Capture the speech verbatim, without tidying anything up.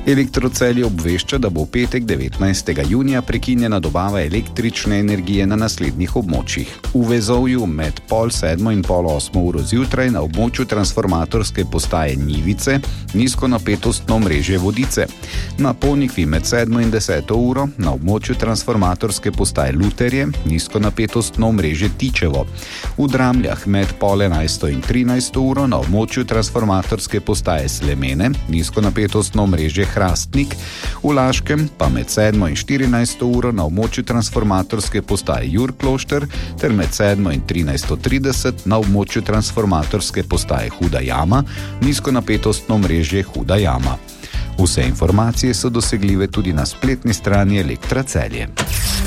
Elektrocelje obvešča, da bo v petek devetnajstega junija prekinjena dobava električne energije na naslednjih območjih. V vezovju med pol sedmo in pol osmo uro zjutraj na območju transformatorske postaje Njivice nizkonapetostno omrežje Vodice. Na Ponikvi med sedmo in deseto uro na območju transformatorske postaje Luterje nizkonapetostno omrežje Tičevo. V Dramljah med pol enajsto in trinajsto uro na območju transformatorske postaje Slemene nizkonapetostno omrežje Hrastnik, v Laškem pa med sedmo in štirinajsto uro na območju transformatorske postaje Jurklošter ter med sedmo in trinajsto trideset na območju transformatorske postaje Huda Jama nizkonapetostno omrežje Huda Jama. Vse informacije so dosegljive tudi na spletni strani Elektra Celje.